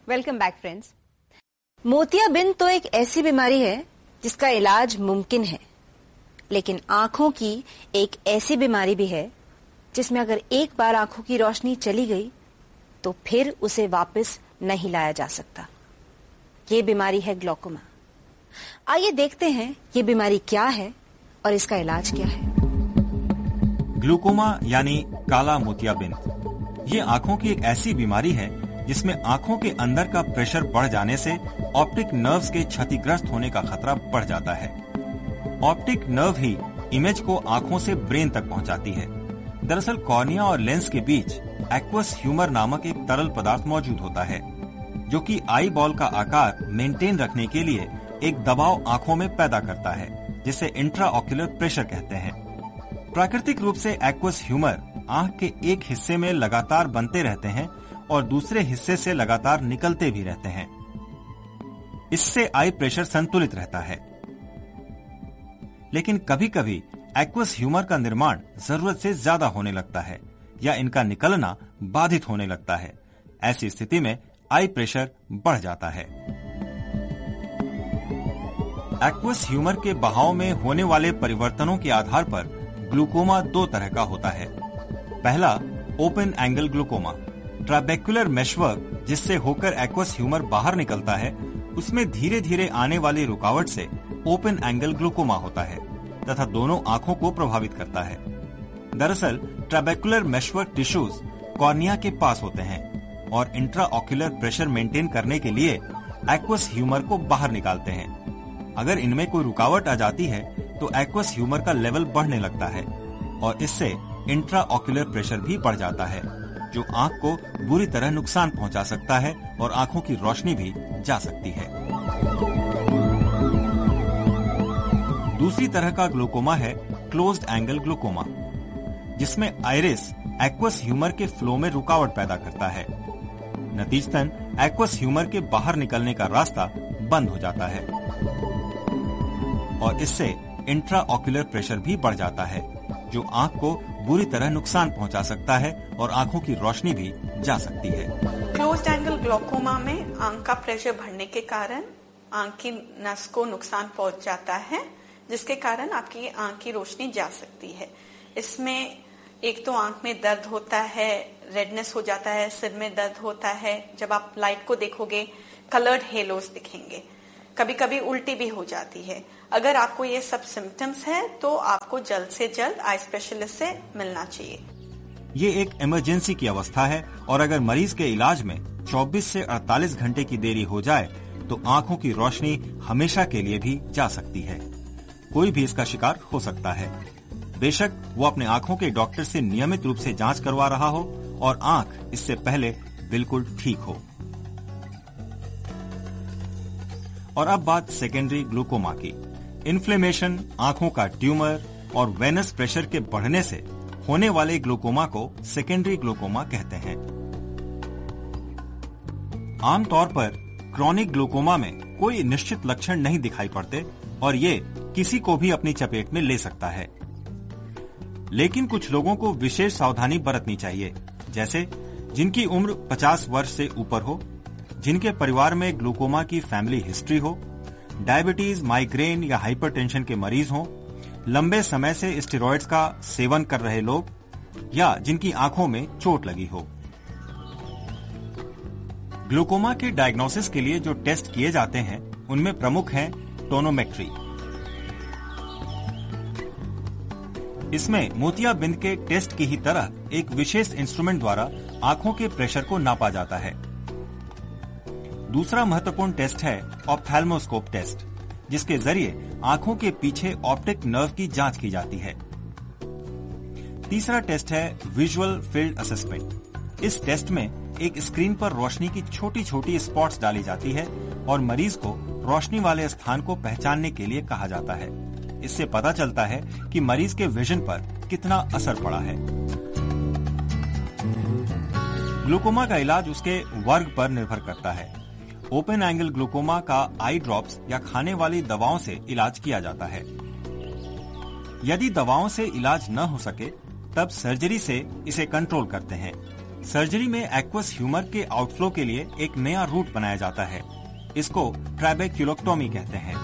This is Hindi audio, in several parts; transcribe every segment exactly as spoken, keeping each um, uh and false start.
Welcome back friends. मोतियाबिंद तो एक ऐसी बीमारी है जिसका इलाज मुमकिन है, लेकिन आंखों की एक ऐसी बीमारी भी है जिसमें अगर एक बार आंखों की रोशनी चली गई तो फिर उसे वापस नहीं लाया जा सकता। ये बीमारी है ग्लोकोमा। आइए देखते हैं ये बीमारी क्या है और इसका इलाज क्या है। ग्लूकोमा यानी काला मोतियाबिंद ये आंखों की एक ऐसी बीमारी है जिसमें आंखों के अंदर का प्रेशर बढ़ जाने से ऑप्टिक नर्व्स के क्षतिग्रस्त होने का खतरा बढ़ जाता है। ऑप्टिक नर्व ही इमेज को आंखों से ब्रेन तक पहुंचाती है। दरअसल कॉर्निया और लेंस के बीच एक्वस ह्यूमर नामक एक तरल पदार्थ मौजूद होता है, जो कि आई बॉल का आकार मेंटेन रखने के लिए एक दबाव आंखों में पैदा करता है, जिसे इंट्राऑक्यूलर प्रेशर कहते हैं। प्राकृतिक रूप से एक्वस ह्यूमर आंख के एक हिस्से में लगातार बनते रहते हैं और दूसरे हिस्से से लगातार निकलते भी रहते हैं। इससे आई प्रेशर संतुलित रहता है। लेकिन कभी कभी एक्वस ह्यूमर का निर्माण जरूरत से ज्यादा होने लगता है या इनका निकलना बाधित होने लगता है। ऐसी स्थिति में आई प्रेशर बढ़ जाता है। एक्वस ह्यूमर के बहाव में होने वाले परिवर्तनों के आधार पर ग्लूकोमा दो तरह का होता है। पहला ओपन एंगल ग्लूकोमा। ट्राबेक्युलर मेशवर्क जिससे होकर एक्वस ह्यूमर बाहर निकलता है, उसमें धीरे धीरे आने वाली रुकावट से ओपन एंगल ग्लूकोमा होता है तथा दोनों आंखों को प्रभावित करता है। दरअसल ट्राबेक्युलर मेशवर्क टिश्यूज कॉर्निया के पास होते हैं और इंट्राऑक्यूलर प्रेशर मेंटेन करने के लिए एक्वस ह्यूमर को बाहर निकालते हैं। अगर इनमें कोई रुकावट आ जाती है तो एक्वस ह्यूमर का लेवल बढ़ने लगता है और इससे इंट्राऑक्यूलर प्रेशर भी बढ़ जाता है, जो आंख को बुरी तरह नुकसान पहुंचा सकता है और आंखों की रोशनी भी जा सकती है। दूसरी तरह का ग्लूकोमा है क्लोज्ड एंगल ग्लूकोमा, जिसमें आइरिस एक्वस ह्यूमर के फ्लो में रुकावट पैदा करता है। नतीजतन एक्वस ह्यूमर के बाहर निकलने का रास्ता बंद हो जाता है और इससे इंट्राऑक्यूलर प्रेशर भी बढ़ जाता है, जो आंख को बुरी तरह नुकसान पहुंचा सकता है और आंखों की रोशनी भी जा सकती है। क्लोज्ड एंगल ग्लोकोमा में आंख का प्रेशर बढ़ने के कारण आंख की नस को नुकसान पहुंच जाता है, जिसके कारण आपकी आंख की रोशनी जा सकती है। इसमें एक तो आंख में दर्द होता है, रेडनेस हो जाता है, सिर में दर्द होता है। जब आप लाइट को देखोगे कलर्ड हेलोस दिखेंगे। कभी कभी उल्टी भी हो जाती है। अगर आपको ये सब सिम्टम्स है तो आपको जल्द से जल्द आई स्पेशलिस्ट से मिलना चाहिए। ये एक इमरजेंसी की अवस्था है और अगर मरीज के इलाज में चौबीस से अड़तालीस घंटे की देरी हो जाए तो आंखों की रोशनी हमेशा के लिए भी जा सकती है। कोई भी इसका शिकार हो सकता है। बेशक वो अपने आंखों के डॉक्टर से नियमित रूप से जांच करवा रहा हो और आंख इससे पहले बिल्कुल ठीक हो। और अब बात सेकेंडरी ग्लूकोमा की। इन्फ्लेमेशन, आंखों का ट्यूमर और वेनस प्रेशर के बढ़ने से होने वाले ग्लूकोमा को सेकेंडरी ग्लूकोमा कहते हैं। आमतौर पर क्रॉनिक ग्लूकोमा में कोई निश्चित लक्षण नहीं दिखाई पड़ते और ये किसी को भी अपनी चपेट में ले सकता है। लेकिन कुछ लोगों को विशेष सावधानी बरतनी चाहिए, जैसे जिनकी उम्र पचास वर्ष से ऊपर हो, जिनके परिवार में ग्लूकोमा की फैमिली हिस्ट्री हो, डायबिटीज, माइग्रेन या हाइपरटेंशन के मरीज हों, लंबे समय से स्टेरॉइड्स का सेवन कर रहे लोग या जिनकी आंखों में चोट लगी हो। ग्लूकोमा के डायग्नोसिस के लिए जो टेस्ट किए जाते हैं उनमें प्रमुख हैं टोनोमेट्री। इसमें मोतियाबिंद के टेस्ट की ही तरह एक विशेष इंस्ट्रूमेंट द्वारा आंखों के प्रेशर को नापा जाता है। दूसरा महत्वपूर्ण टेस्ट है ऑप्थेल्मोस्कोप टेस्ट, जिसके जरिए आंखों के पीछे ऑप्टिक नर्व की जांच की जाती है। तीसरा टेस्ट है विजुअल फील्ड असेसमेंट। इस टेस्ट में एक स्क्रीन पर रोशनी की छोटी छोटी स्पॉट्स डाली जाती है और मरीज को रोशनी वाले स्थान को पहचानने के लिए कहा जाता है। इससे पता चलता है कि मरीज के विजन पर कितना असर पड़ा है। ग्लूकोमा का इलाज उसके वर्ग पर निर्भर करता है। ओपन एंगल ग्लूकोमा का आई ड्रॉप्स या खाने वाली दवाओं से इलाज किया जाता है। यदि दवाओं से इलाज न हो सके तब सर्जरी से इसे कंट्रोल करते हैं। सर्जरी में एक्वस ह्यूमर के आउटफ्लो के लिए एक नया रूट बनाया जाता है। इसको ट्रैबेक्युलोटॉमी कहते हैं।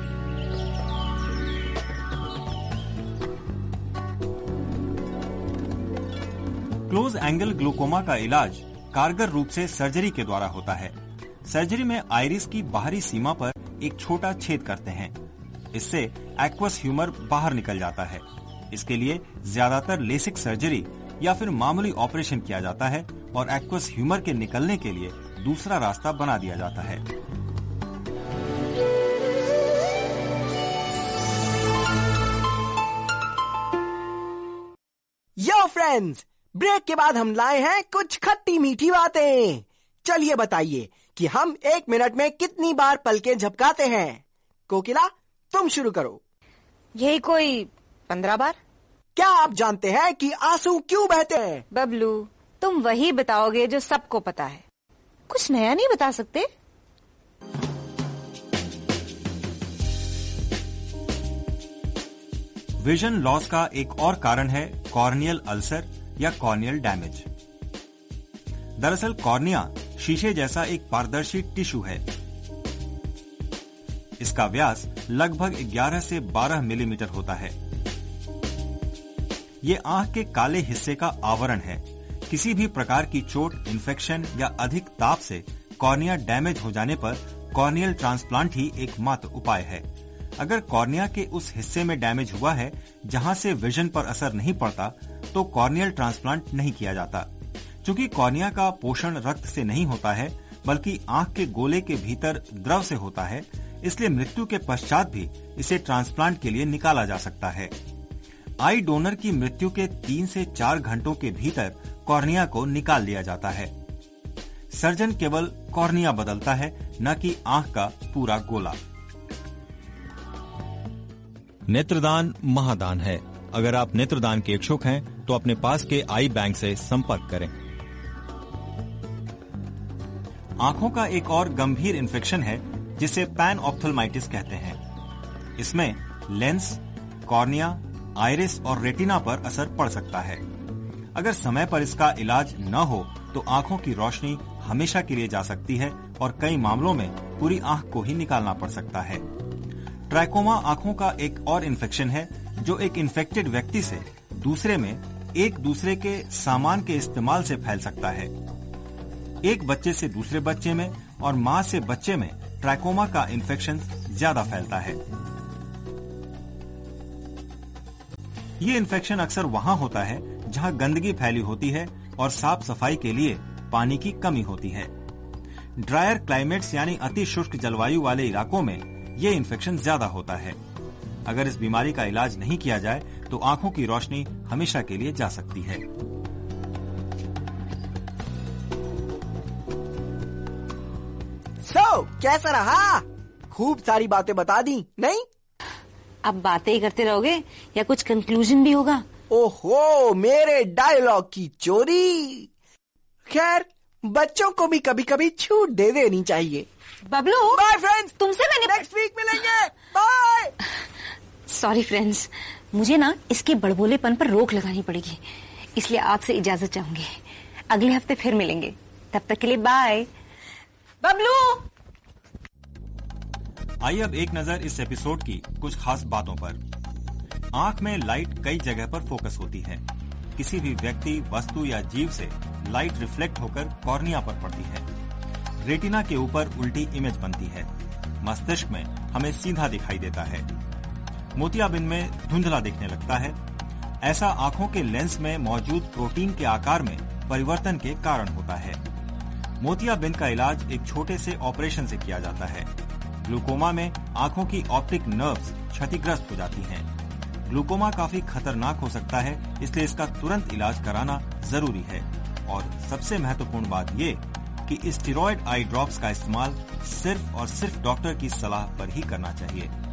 क्लोज एंगल ग्लूकोमा का इलाज कारगर रूप से सर्जरी के द्वारा होता है। सर्जरी में आइरिस की बाहरी सीमा पर एक छोटा छेद करते हैं। इससे एक्वस ह्यूमर बाहर निकल जाता है। इसके लिए ज्यादातर लेसिक सर्जरी या फिर मामूली ऑपरेशन किया जाता है और एक्वस ह्यूमर के निकलने के लिए दूसरा रास्ता बना दिया जाता है। यो फ्रेंड्स, ब्रेक के बाद हम लाए हैं कुछ खट्टी मीठी बातें। चलिए बताइए कि हम एक मिनट में कितनी बार पलकें झपकाते हैं। कोकिला, तुम शुरू करो। यही कोई पंद्रह बार। क्या आप जानते हैं कि आंसू क्यों बहते हैं? बबलू, तुम वही बताओगे जो सबको पता है, कुछ नया नहीं बता सकते। विजन लॉस का एक और कारण है कॉर्नियल अल्सर या कॉर्नियल डैमेज। दरअसल कॉर्निया शीशे जैसा एक पारदर्शी टिश्यू है। इसका व्यास लगभग ग्यारह से बारह मिलीमीटर होता है। ये आंख के काले हिस्से का आवरण है। किसी भी प्रकार की चोट, इन्फेक्शन या अधिक ताप से कॉर्निया डैमेज हो जाने पर कॉर्नियल ट्रांसप्लांट ही एकमात्र उपाय है। अगर कॉर्निया के उस हिस्से में डैमेज हुआ है जहां से विजन पर असर नहीं पड़ता, तो कॉर्नियल ट्रांसप्लांट नहीं किया जाता। चूंकि कॉर्निया का पोषण रक्त से नहीं होता है बल्कि आंख के गोले के भीतर द्रव से होता है, इसलिए मृत्यु के पश्चात भी इसे ट्रांसप्लांट के लिए निकाला जा सकता है। आई डोनर की मृत्यु के तीन से चार घंटों के भीतर कॉर्निया को निकाल लिया जाता है। सर्जन केवल कॉर्निया बदलता है, न कि आंख का पूरा गोला। नेत्रदान महादान है। अगर आप नेत्रदान के इच्छुक हैं तो अपने पास के आई बैंक से संपर्क करें। आंखों का एक और गंभीर इन्फेक्शन है जिसे पैनऑप्थेल्माइटिस कहते हैं। इसमें लेंस, कॉर्निया, आइरिस और रेटिना पर असर पड़ सकता है। अगर समय पर इसका इलाज न हो तो आंखों की रोशनी हमेशा के लिए जा सकती है और कई मामलों में पूरी आंख को ही निकालना पड़ सकता है। ट्रैकोमा आंखों का एक और इन्फेक्शन है जो एक इन्फेक्टेड व्यक्ति से दूसरे में एक दूसरे के सामान के इस्तेमाल से फैल सकता है। एक बच्चे से दूसरे बच्चे में और मां से बच्चे में ट्रैकोमा का इन्फेक्शन ज्यादा फैलता है। ये इन्फेक्शन अक्सर वहां होता है जहां गंदगी फैली होती है और साफ सफाई के लिए पानी की कमी होती है। ड्रायर क्लाइमेट्स यानी अति शुष्क जलवायु वाले इलाकों में ये इन्फेक्शन ज्यादा होता है। अगर इस बीमारी का इलाज नहीं किया जाए तो आंखों की रोशनी हमेशा के लिए जा सकती है। सो कैसा रहा? खूब सारी बातें बता दी, नहीं? अब बातें ही करते रहोगे या कुछ कंक्लूजन भी होगा? ओहो, मेरे डायलॉग की चोरी। खैर, बच्चों को भी कभी कभी छूट दे देनी चाहिए। बबलू, बाय फ्रेंड्स, तुमसे मैंने नेक्स्ट वीक मिलेंगे। बाय। सॉरी फ्रेंड्स, मुझे ना इसके बड़बोलेपन पर रोक लगानी पड़ेगी, इसलिए आपसे इजाजत चाहूंगी। अगले हफ्ते फिर मिलेंगे, तब तक के लिए बाय। बबलू, आइए अब एक नजर इस एपिसोड की कुछ खास बातों पर। आंख में लाइट कई जगह पर फोकस होती है। किसी भी व्यक्ति, वस्तु या जीव से लाइट रिफ्लेक्ट होकर कॉर्निया पर पड़ती है। रेटिना के ऊपर उल्टी इमेज बनती है। मस्तिष्क में हमें सीधा दिखाई देता है। मोतियाबिंद में धुंधला दिखने लगता है। ऐसा आंखों के लेंस में मौजूद प्रोटीन के आकार में परिवर्तन के कारण होता है। मोतियाबिंद का इलाज एक छोटे से ऑपरेशन से किया जाता है। ग्लूकोमा में आंखों की ऑप्टिक नर्व्स क्षतिग्रस्त हो जाती हैं। ग्लूकोमा काफी खतरनाक हो सकता है, इसलिए इसका तुरंत इलाज कराना जरूरी है। और सबसे महत्वपूर्ण बात ये कि स्टेरॉयड आई ड्रॉप्स का इस्तेमाल सिर्फ और सिर्फ डॉक्टर की सलाह पर ही करना चाहिए।